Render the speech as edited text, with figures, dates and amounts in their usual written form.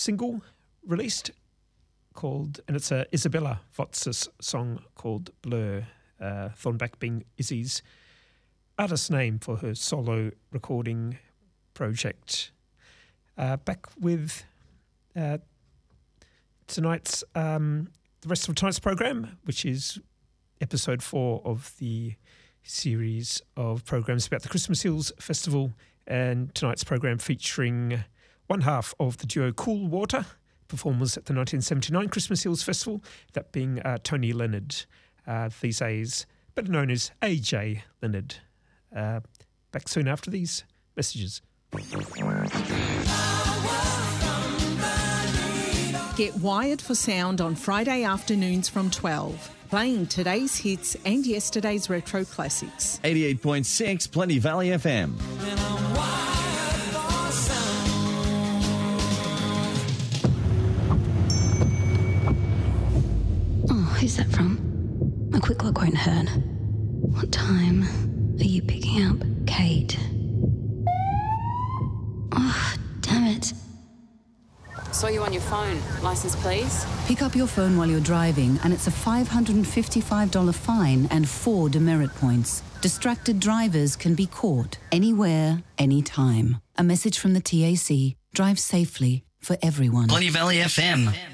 single released and it's a Isabella Votzis song called Blur, Thornback being Izzy's artist name for her solo recording project. Back with tonight's the rest of tonight's program, which is episode 4 of the series of programs about the Christmas Hills Festival, and tonight's program featuring one half of the duo Cool Water, performers at the 1979 Christmas Hills Festival, that being Tony Leonard, these days better known as AJ Leonard. Back soon after these messages. Get wired for sound on Friday afternoons from 12, playing today's hits and yesterday's retro classics. 88.6 Plenty Valley FM. Oh, who's that from? A quick look won't hurt. What time are you picking up, Kate? Oh, damn it. Saw you on your phone. License, please? Pick up your phone while you're driving, and it's a $555 fine and 4 demerit points. Distracted drivers can be caught anywhere, anytime. A message from the TAC. Drive safely for everyone. Plenty Valley FM.